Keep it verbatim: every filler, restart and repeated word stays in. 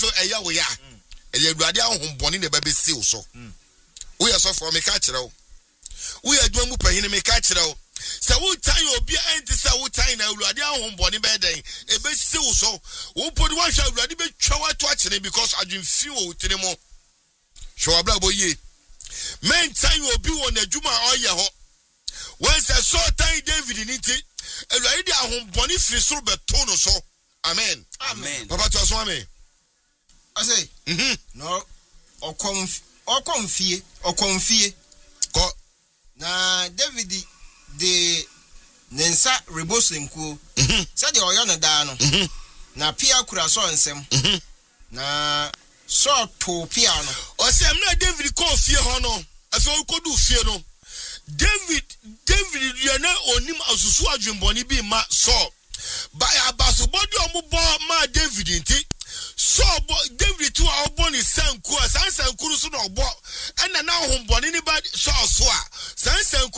so eya wo ya eya Awurade ahomboni na bebe se wo so wo ya so for me ka kire wo wo ya adwuma mu pahine me ka kire wo se wo tan obi enti se wo tan na Awurade ahomboni be den e be se wo so wo podi wa hwa Awurade be twa wa to akire because adwumfi wo tire mo hwa bla boye men tan obi wo na adwuma oye ho when se so tan David niti Awurade ahomboni firi soro be to no so amen amen papa to so amen I say mhm no o konf o konfie o konfie ko na David de nensa rebosenku say de oyo na da no na pia kura so nsem na so to pia no o say am na David ko fie ho no aso ko du fie no David David ye na onim asusu adwemboni bi ma so ba abaso body omubo ma David nti so David to our boni sanku sanku so no obo ena na homboni ni ba so so a